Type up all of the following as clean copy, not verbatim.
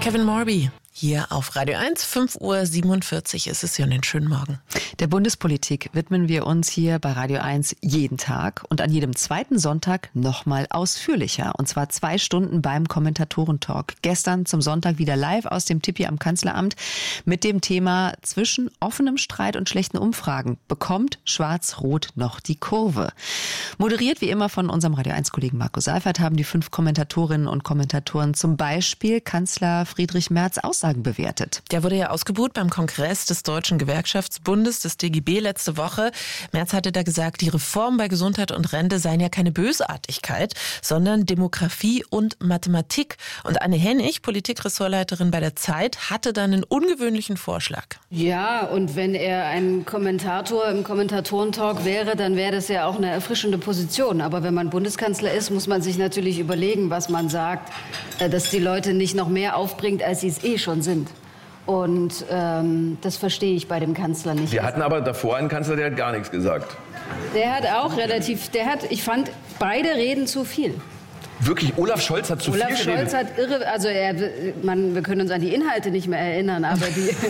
Kevin Morby. Hier auf Radio 1, 5:47 Uhr ist es. Einen schönen Morgen. Der Bundespolitik widmen wir uns hier bei Radio 1 jeden Tag und an jedem zweiten Sonntag nochmal ausführlicher. Und zwar 2 Stunden beim Kommentatorentalk. Gestern zum Sonntag wieder live aus dem Tipi am Kanzleramt mit dem Thema zwischen offenem Streit und schlechten Umfragen. Bekommt Schwarz-Rot noch die Kurve? Moderiert wie immer von unserem Radio 1-Kollegen Marco Seifert haben die 5 Kommentatorinnen und Kommentatoren zum Beispiel Kanzler Friedrich Merz Aussagen bewertet. Der wurde ja ausgebuht beim Kongress des Deutschen Gewerkschaftsbundes, des DGB, letzte Woche. Merz hatte da gesagt, die Reformen bei Gesundheit und Rente seien ja keine Bösartigkeit, sondern Demografie und Mathematik. Und Anne Hennig, Politikressortleiterin bei der Zeit, hatte dann einen ungewöhnlichen Vorschlag. Ja, und wenn er ein Kommentator im Kommentatorentalk wäre, dann wäre das ja auch eine erfrischende Position. Aber wenn man Bundeskanzler ist, muss man sich natürlich überlegen, was man sagt, dass die Leute nicht noch mehr aufbringt, als sie es eh schon sind. Und das verstehe ich bei dem Kanzler nicht. Wir hatten aber davor einen Kanzler, der hat gar nichts gesagt. Der hat auch ich fand beide reden zu viel. Wirklich, Olaf Scholz hat zu viel geredet? Olaf Scholz hat irre, also wir können uns an die Inhalte nicht mehr erinnern, aber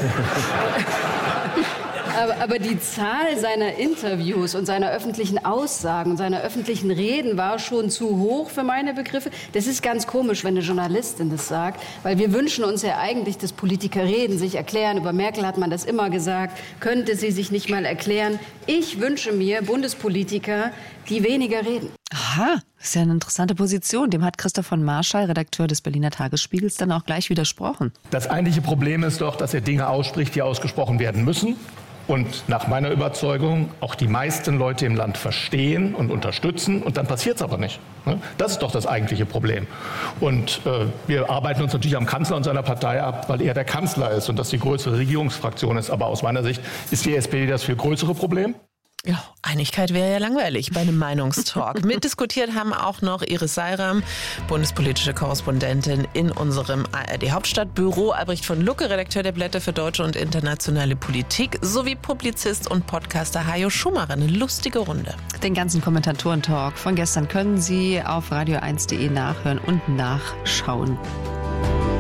aber die Zahl seiner Interviews und seiner öffentlichen Aussagen und seiner öffentlichen Reden war schon zu hoch für meine Begriffe. Das ist ganz komisch, wenn eine Journalistin das sagt, weil wir wünschen uns ja eigentlich, dass Politiker reden, sich erklären. Über Merkel hat man das immer gesagt, könnte sie sich nicht mal erklären. Ich wünsche mir Bundespolitiker, die weniger reden. Aha, das ist ja eine interessante Position. Dem hat Christoph von Marschall, Redakteur des Berliner Tagesspiegels, dann auch gleich widersprochen. Das eigentliche Problem ist doch, dass er Dinge ausspricht, die ausgesprochen werden müssen. Und nach meiner Überzeugung auch die meisten Leute im Land verstehen und unterstützen. Und dann passiert es aber nicht. Das ist doch das eigentliche Problem. Und wir arbeiten uns natürlich am Kanzler und seiner Partei ab, weil er der Kanzler ist und das die größere Regierungsfraktion ist. Aber aus meiner Sicht ist die SPD das viel größere Problem. Ja, Einigkeit wäre ja langweilig bei einem Meinungstalk. Mitdiskutiert haben auch noch Iris Seiram, bundespolitische Korrespondentin in unserem ARD-Hauptstadtbüro, Albrecht von Lucke, Redakteur der Blätter für deutsche und internationale Politik, sowie Publizist und Podcaster Hajo Schumacher. Eine lustige Runde. Den ganzen Kommentatorentalk von gestern können Sie auf radio1.de nachhören und nachschauen.